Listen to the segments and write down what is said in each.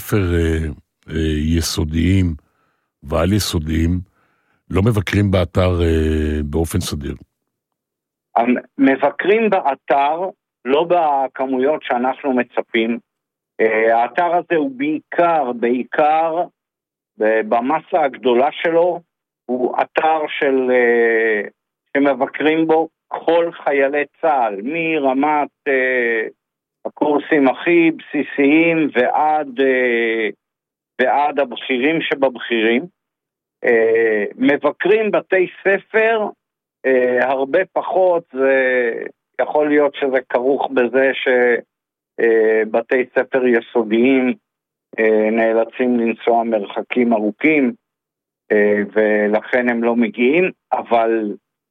ספר יסודיים ועל יסודיים לא מבקרים באתר באופן סדיר? מבקרים באתר, לא בכמויות שאנחנו מצפים. האתר הזה הוא בעיקר, במסה הגדולה שלו, הוא אתר שמבקרים בו כל חיילי צה"ל, מרמת הקורסים הכי בסיסיים ועד הבכירים שבבכירים. מבקרים בתי ספר, הרבה פחות, זה יכול להיות שזה כרוך בזה שבתי ספר יסודיים נאלצים לנסוע מרחקים ארוכים, ולכן הם לא מגיעים, אבל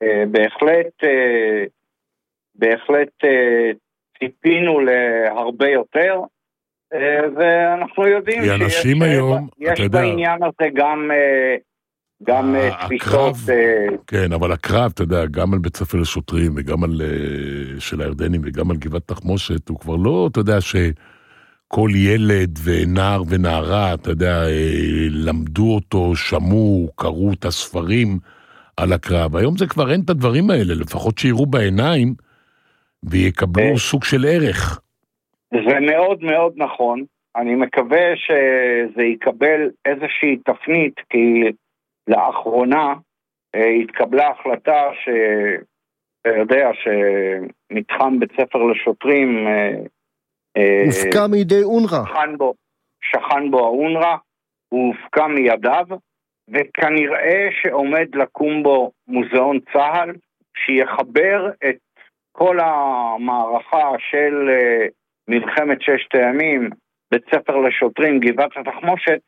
בהחלט ציפינו להרבה יותר, ואנחנו יודעים שיש בעניין הזה גם תפיסות. כן, אבל הקרב, אתה יודע, גם על בית ספר לשוטרים וגם על של הירדנים וגם על גבעת תחמושת, הוא כבר לא, אתה יודע, שכל ילד ונער ונערה, אתה יודע, למדו אותו, שמעו, קראו את הספרים על הקרב. היום זה כבר אין את הדברים האלה, לפחות שיראו בעיניים ויקבלו סוג של ערך. זה מאוד מאוד נכון. אני מקווה שזה יקבל איזושהי תפנית, כי לאחרונה התקבלה החלטה שאתה יודע שמתחם בית ספר לשוטרים הופקע מידי אונר"א. שכן בו האונר"א, הוא הופקע מידיו, וכנראה שעומד לקום בו מוזיאון צה"ל, שיחבר את כל המערכה של מלחמת ששת הימים, בית ספר לשוטרים, גבעת התחמושת,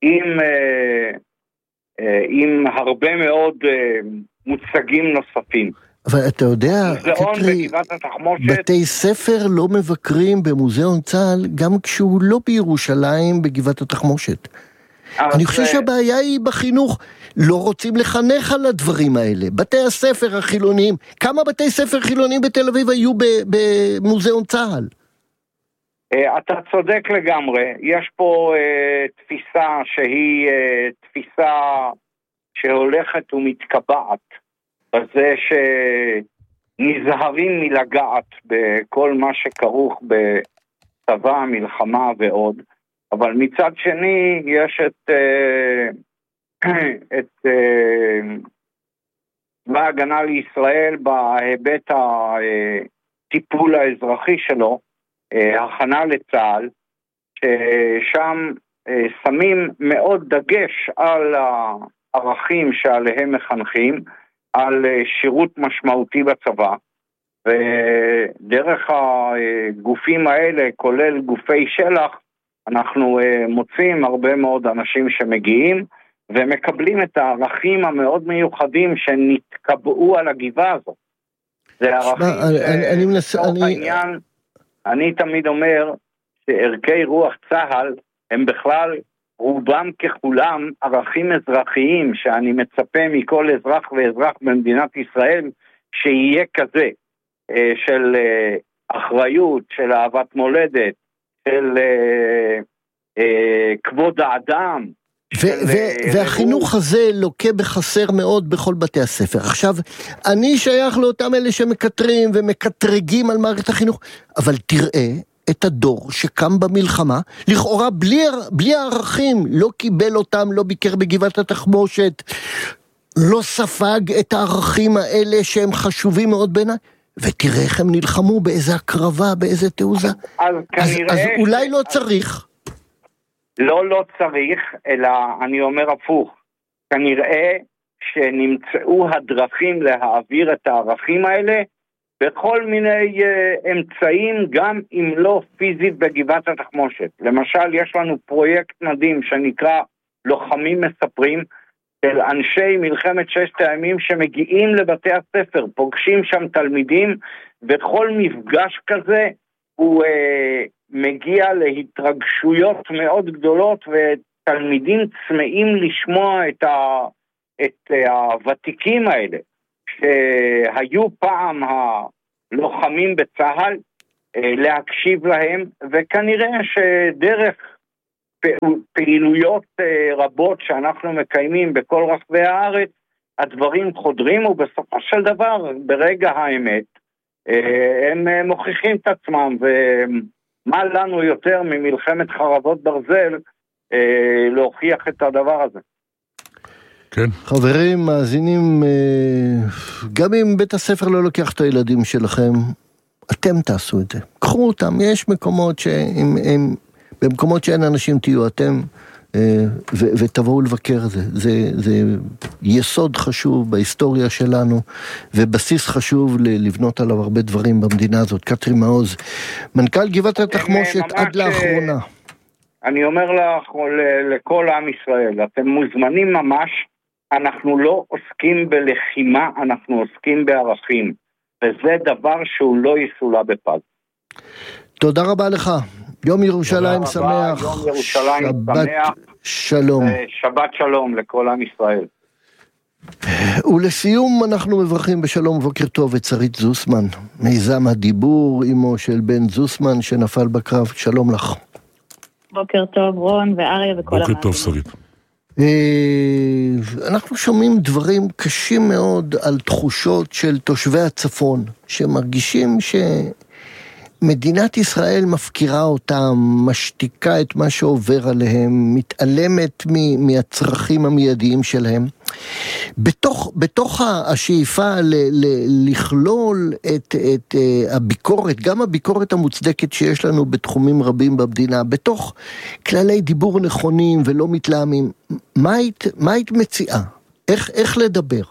עם הרבה מאוד מוצגים נוספים. אבל אתה יודע, קטרי, בתי ספר לא מבקרים במוזיאון צה"ל, גם כשהוא לא בירושלים בגבעת התחמושת. אני חושב שהבעיה היא בחינוך, לא רוצים לחנך על הדברים האלה. בתי הספר החילוניים, כמה בתי ספר חילוניים בתל אביב היו במוזיאון צה"ל? אתה צודק לגמרי, יש פה תפיסה שהיא תפיסה שהולכת ומתקבעת, בזה שנזהרים מלגעת בכל מה שכרוך בצבא, מלחמה ועוד, אבל מצד שני יש את בהגנה לישראל בהיבט הטיפול האזרחי שלו, הכנה לצה"ל, ששם שמים מאוד דגש על הערכים שעליהם מחנכים, על שירות משמעותי בצבא, ודרך הגופים האלה, כולל גופי שלח, אנחנו מוצאים הרבה מאוד אנשים שמגיעים, ומקבלים את הערכים המאוד מיוחדים שנתקבעו על הגבעה הזאת. זה ערכים העניין, אני תמיד אומר שערכי רוח צה"ל הם בכלל רובם ככולם ערכים אזרחיים, שאני מצפה מכל אזרח ואזרח במדינת ישראל שיהיה כזה, של אחריות, של אהבת מולדת, של כבוד האדם. והחינוך הזה לוקה בחסר מאוד בכל בתי הספר. עכשיו, אני שייך לאותם אלה שמקטרים ומקטרגים על מערכת החינוך, אבל תראה את הדור שקם במלחמה, לכאורה בלי הערכים, לא קיבל אותם, לא ביקר בגבעת התחמושת, לא ספג את הערכים האלה שהם חשובים מאוד בעיניי, ותראה איך הם נלחמו, באיזה הקרבה, באיזה תעוזה. אז אולי לא צריך. לא צריך, אלא אני אומר הפוך. כנראה שנמצאו הדרכים להעביר את הערכים האלה, בכל מיני אמצעים, גם אם לא פיזית בגבעת התחמושת. למשל, יש לנו פרויקט מדהים שנקרא לוחמים מספרים, של אנשי מלחמת ששת הימים שמגיעים לבתי הספר, פוגשים שם תלמידים, וכל מפגש כזה הוא מגיע להתרגשויות מאוד גדולות, ותלמידים צמאים לשמוע את הוותיקים האלה, שהיו פעם הלוחמים בצה"ל, להקשיב להם, וכנראה שדרך פעילויות רבות שאנחנו מקיימים בכל רחבי הארץ, הדברים חודרים, ובסופו של דבר, ברגע האמת, הם מוכיחים את עצמם, ומה לנו יותר ממלחמת חרבות ברזל להוכיח את הדבר הזה. כן. חברים, מאזינים, גם אם בית הספר לא לוקח את הילדים שלכם, אתם תעשו את זה. קחו אותם, יש מקומות במקומות שאין אנשים תהיו אתם, ותבואו לבקר זה יסוד חשוב בהיסטוריה שלנו, ובסיס חשוב לבנות עליו הרבה דברים במדינה הזאת. קטרי מעוז, מנכ"ל גבעת התחמושת עד לאחרונה. אני אומר לכל עם ישראל, אתם מוזמנים ממש, אנחנו לא עוסקים בלחימה, אנחנו עוסקים בערכים, וזה דבר שהוא לא יסולא בפז. תודה רבה לך. יום ירושלים שמח. יום ירושלים שמח. שלום. שבת שלום לכל עם ישראל. ולסיום אנחנו מברכים בשלום ובוקר טוב את שרית זוסמן, מיזם הדיבור, אמו של בן זוסמן שנפל בקרב. שלום לך. בוקר טוב רון ואריה וכל המאזינים. בוקר טוב שרית. אנחנו שומעים דברים קשים מאוד על תחושות של תושבי הצפון, שמרגישים שמדינת ישראל מפקירה אותם, משתיקה את מה שעובר עליהם, מתעלמת מהצרכים המיידיים שלהם. בתוך השאיפה לכלול את הביקורת, גם הביקורת המוצדקת שיש לנו בתחומים רבים במדינה, בתוך כללי דיבור נכונים ולא מתלהמים, מה היית מציעה? איך לדבר?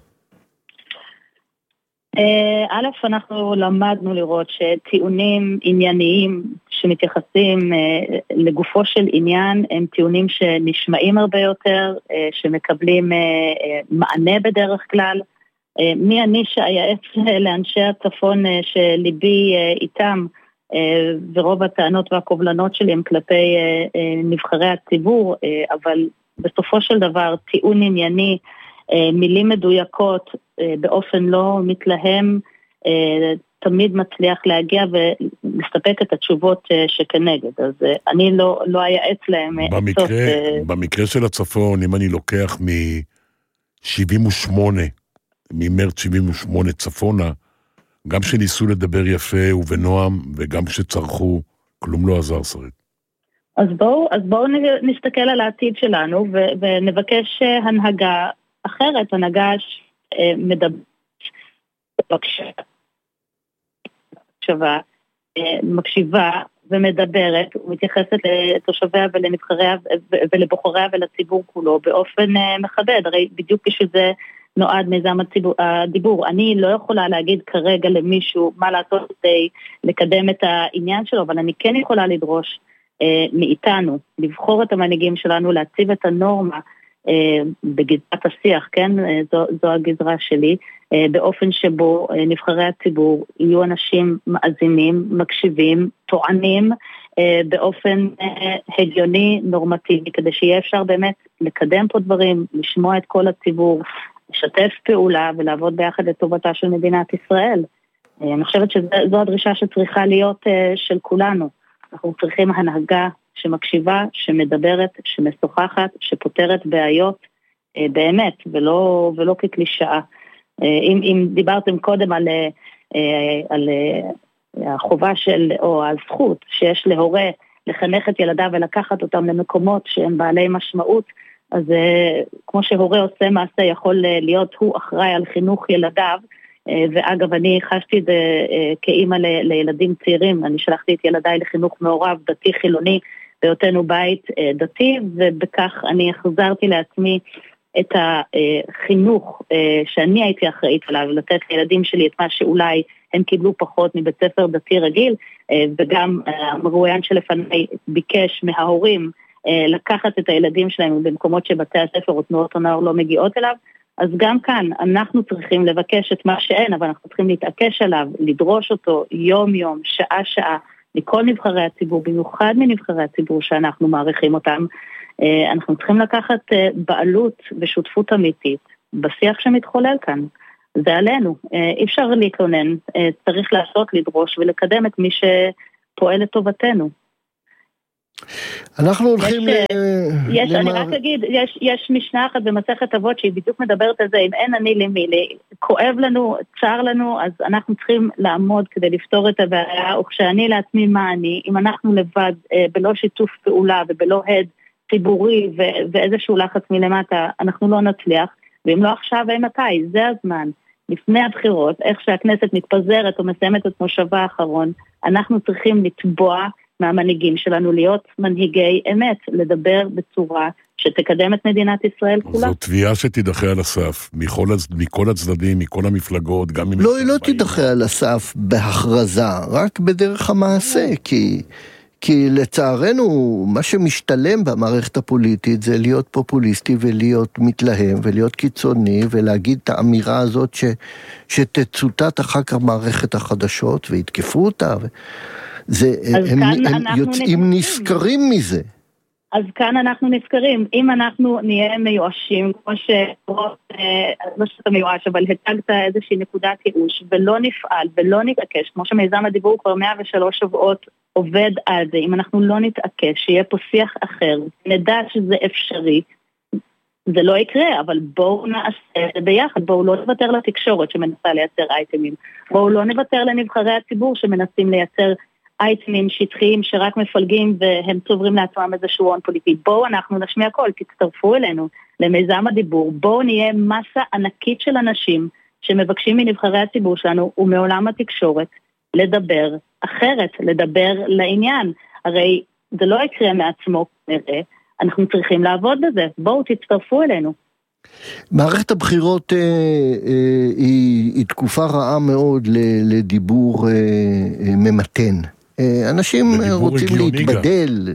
א', אנחנו למדנו לראות שטיעונים ענייניים שמתייחסים לגופו של עניין הם טיעונים שנשמעים הרבה יותר, שמקבלים מענה בדרך כלל. מי אני שאייעץ לאנשי הצפון שליבי איתם, ורוב הטענות והקובלנות שלי הם כלפי נבחרי הציבור, אבל בסופו של דבר טיעון ענייני, מילים מדויקות באופן לא מתלהם, תמיד מצליח להגיע ולספק את התשובות שכנגד. אז אני לא אייעץ להם. במקרה של הצפון, אם אני לוקח מ-78, ממרץ 78 צפונה, גם שניסו לדבר יפה ובנועם, וגם שצרכו, כלום לא עזר שרית. אז בואו נסתכל על העתיד שלנו, ונבקש הנהגה אחרת, הנהגה מקשיבה ומדברת ומתייחסת לתושביה ולנבחריה ולבוחריה ולציבור כולו באופן מכבד. הרי בדיוק בשביל זה נועד מיזם הדיבור. אני לא יכולה להגיד כרגע למישהו מה לעשות כדי לקדם את העניין שלו, אבל אני כן יכולה לדרוש מאיתנו לבחור את המנהיגים שלנו, להציב את הנורמה בגזרת השיח, כן? זו הגזרה שלי, באופן שבו נבחרי הציבור יהיו אנשים מאזינים, מקשיבים, טוענים, באופן הגיוני, נורמטיבי, כדי שיהיה אפשר באמת לקדם פה דברים, לשמוע את כל הציבור, לשתף פעולה ולעבוד ביחד לטובתה של מדינת ישראל. אני חושבת שזו הדרישה שצריכה להיות של כולנו. אנחנו צריכים הנהגה שמקשיבה, שמדברת, שמשוחחת, שפותרת בעיות באמת, ולא כקלישאה. אם דיברתם קודם על החובה או הזכות שיש להורה לחנך את ילדיו ולקחת אותם למקומות שהם בעלי משמעות, אז כמו שהורה עושה מעשה יכול להיות הוא אחראי על חינוך ילדיו, ואגב אני חשתי את זה כאימא לילדים צעירים, אני שלחתי את ילדיי לחינוך מעורב, דתי חילוני, בהיותנו בית דתי, ובכך אני החזרתי לעצמי את החינוך שאני הייתי אחראית עליו, לתת לילדים שלי את מה שאולי הם קיבלו פחות מבית ספר דתי רגיל, וגם המרואיין שלפני ביקש מההורים לקחת את הילדים שלהם במקומות שבתי הספר או תנועות הנוער לא מגיעות אליו, אז גם כאן אנחנו צריכים לבקש את מה שאין, אבל אנחנו צריכים להתעקש עליו, לדרוש אותו יום יום, שעה שעה, מכל נבחרי הציבור, במיוחד מנבחרי הציבור שאנחנו מעריכים אותם. אנחנו צריכים לקחת בעלות ושותפות אמיתית בשיח שמתחולל כאן. זה עלינו, אי אפשר להתלונן, צריך לעשות, לדרוש ולקדם את מי שפועל לטובתנו. אנחנו הולכים אני רק אגיד, יש משנה אחת במסכת אבות שהיא בדיוק מדברת על זה, אם אין אני למי, כואב לנו, צר לנו, אז אנחנו צריכים לעמוד כדי לפתור את הבעיה, וכשאני לעצמי מה אני, אם אנחנו לבד, בלא שיתוף פעולה ובלא הד ציבורי ואיזשהו לחץ מלמטה, אנחנו לא נצליח, ואם לא עכשיו, מתי? זה הזמן. לפני הבחירות, איך שהכנסת מתפזרת או מסיימת את מושבה האחרון, אנחנו צריכים לתבוע מהמנהיגים שלנו להיות מנהיגי אמת, לדבר בצורה שתקדם את מדינת ישראל כולה. זו תביעה שתידחה על הסף, מכל הצדדים, מכל המפלגות, גם אם... לא, היא לא תידחה על הסף בהכרזה, רק בדרך המעשה, כי לצערנו, מה שמשתלם במערכת הפוליטית זה להיות פופוליסטי ולהיות מתלהם ולהיות קיצוני ולהגיד את האמירה הזאת שתצוטט אחר כך מערכת החדשות ויתקפו אותה. הם יוצאים נזכרים מזה. אז כאן אנחנו נזכרים, אם אנחנו נהיה מיואשים, כמו לא שאתה מיואש, אבל הצגת איזושהי נקודת ייאוש, ולא נפעל ולא נתעקש, כמו שמיזם הדיבור כבר 103 שבועות עובד על זה, אם אנחנו לא נתעקש, שיהיה פה שיח אחר, נדע שזה אפשרי, זה לא יקרה, אבל בואו נעשה את זה ביחד, בואו לא נוותר לתקשורת שמנסה לייצר אייטמים, בואו לא נוותר לנבחרי הציבור שמנסים לייצר אייטמים שטחיים שרק מפלגים והם צוברים לעצמם איזשהו הון פוליטי. בואו אנחנו נשמיע קול, תצטרפו אלינו למיזם הדיבור, בואו נהיה מסה ענקית של אנשים שמבקשים מנבחרי הציבור שלנו ומעולם התקשורת לדבר אחרת, לדבר לעניין. הרי זה לא יקרה מעצמו, אנחנו צריכים לעבוד בזה, בואו תצטרפו אלינו. מערכת הבחירות היא תקופה רעה מאוד לדיבור ממתן. אנשים רוצים להתבדל,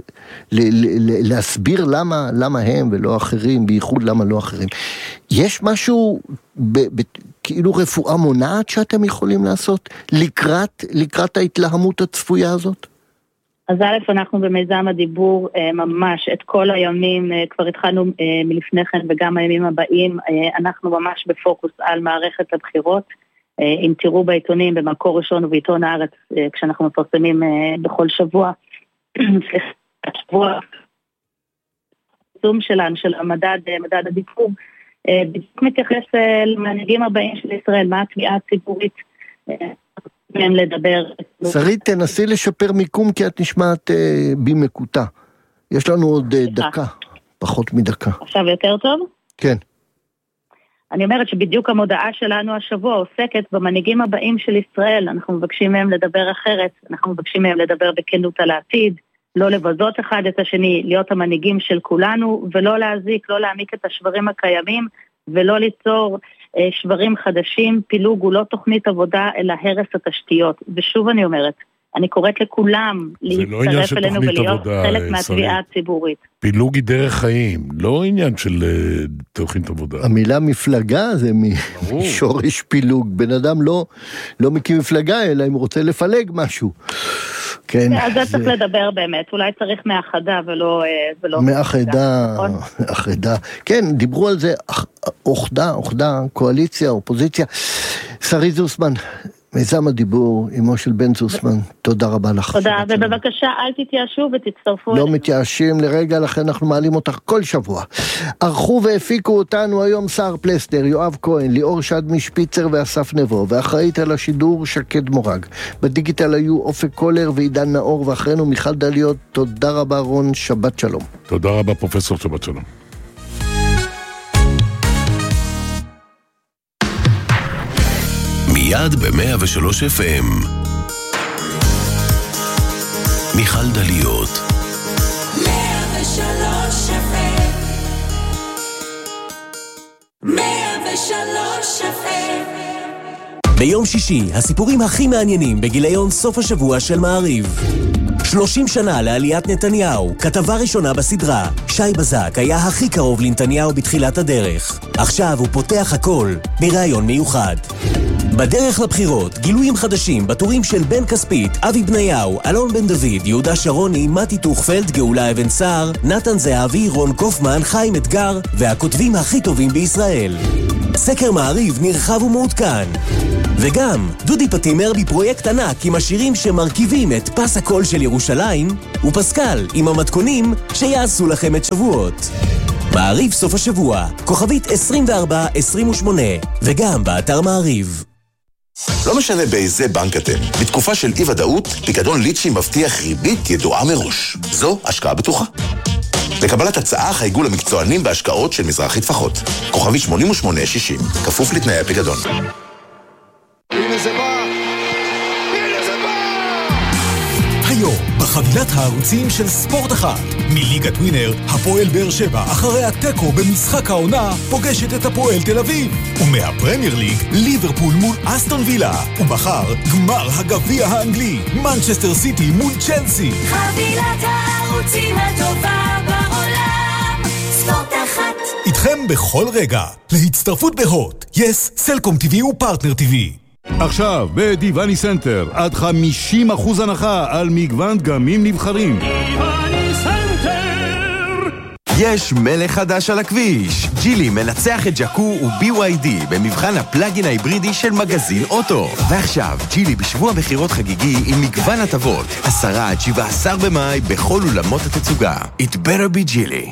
להסביר למה הם ולא אחרים, בייחוד למה לא אחרים. יש משהו כאילו רפואה מונעת שאתם יכולים לעשות לקראת ההתלהמות הצפויה הזאת? אז א', אנחנו במיזם הדיבור ממש את כל הימים, כבר התחלנו מלפני כן וגם הימים הבאים, אנחנו ממש בפוקוס על מערכת הבחירות. אם תראו בעיתונים, במקור ראשון ובעיתון הארץ, כשאנחנו מפרסמים בכל שבוע, שבוע, זום שלנו, של מדד הדיבור, בדיוק מתייחס למנהיגים הבאים של ישראל, מה התביעה הציבורית מהם לדבר. שרית, תנסי לשפר מיקום, כי את נשמעת במקוטע. יש לנו עוד דקה, פחות מדקה. עכשיו יותר טוב? כן. אני אומרת שבדיוק המודעה שלנו השבוע עוסקת במנהיגים הבאים של ישראל, אנחנו מבקשים מהם לדבר אחרת, אנחנו מבקשים מהם לדבר בכנות על העתיד, לא לבזות אחד את השני, להיות המנהיגים של כולנו, ולא להזיק, לא להעמיק את השברים הקיימים, ולא ליצור שברים חדשים. פילוג הוא לא תוכנית עבודה, אלא הרס התשתיות. ושוב אני אומרת, אני קוראת לכולם להצטרף אלינו ולהיות חלק מהתביעה הציבורית. פילוג היא דרך חיים, לא עניין של תוכנית עבודה. המילה מפלגה זה משורש פילוג. בן אדם לא מקים מפלגה, אלא אם רוצה לפלג משהו. כן. אז זה צריך לדבר באמת, אולי צריך מאחדה ולא... מאחדה. כן, דיברו על זה, אוחדה, קואליציה, אופוזיציה. שרית זוסמן, מיזם הדיבור, אמו של בן זוסמן, תודה רבה לך. תודה, ובבקשה אל תתייאשו ותצטרפו. לא מתייאשים לרגע, לכן אנחנו מעלים אותך כל שבוע. ערכו והפיקו אותנו היום שר פלסטר, יואב כהן, ליאור שדמי שפיצר ואסף נבו, ואחראית על השידור שקד מורג. בדיגיטל היו אופק קולר ועידן נאור, ואחרינו מיכל דליות. תודה רבה רון, שבת שלום. תודה רבה פרופסור, שבת שלום. מיד ב-103 FM מיכל דליות 103 FM 103 FM ביום שישי, הסיפורים הכי מעניינים בגיליון סוף השבוע של מעריב. 30 שנה לעליית נתניהו, כתבה ראשונה בסדרה. שי בזק היה הכי קרוב לנתניהו בתחילת הדרך. עכשיו הוא פותח הכל בראיון מיוחד. בדרך לבחירות, גילויים חדשים בטורים של בן כספית, אבי בניהו, אלון בן דוד, יהודה שרוני, מתי תוכפלד, גאולה אבן סער, נתן זהבי, רון קופמן, חיים אתגר, והכותבים הכי טובים בישראל. סקר מעריב נרחב ומעודכן. וגם דודי פטימר בפרויקט ענק עם השירים שמרכיבים את פס הקול של ירושלים, ופסקל עם המתכונים שיעשו לכם את שבועות. מעריב סוף השבוע, כוכבית 2428, וגם באתר מעריב. לא משנה באיזה בנק אתם, בתקופה של אי-ודאות, פיקדון ליצ'י מבטיח ריבית ידועה מראש. זו השקעה בטוחה. לקבלת הצעה חייגו למקצוענים בהשקעות של מזרחי טפחות. כוכבית 8860, כפוף לתנאי הפיקדון. הנה זה בא! היום, בחבילת הערוצים של ספורט אחת, מליגת ווינר, הפועל באר שבע אחרי הטקו במשחק העונה פוגשת את הפועל תל אביב. ומהפרמייר ליג, ליברפול מול אסטון וילה. ומחר, גמר הגביע האנגלי, מנצ'סטר סיטי מול צ'לסי. חבילת הערוצים הטובה בעולם, ספורט אחת. איתכם בכל רגע, להצטרפות בהוט, יס, סלקום TV ופרטנר TV. עכשיו, בדיווני סנטר, עד 50% הנחה על מגוון דגמים נבחרים. דיווני סנטר! יש מלך חדש על הכביש. ג'ילי מנצח את ג'קו ו-BYD במבחן הפלאגין ההיברידי של מגזין אוטו. ועכשיו, ג'ילי בשבוע בחירות חגיגי עם מגוון הטבות. 10 עד 17 במאי בכל אולמות התצוגה. It better be ג'ילי.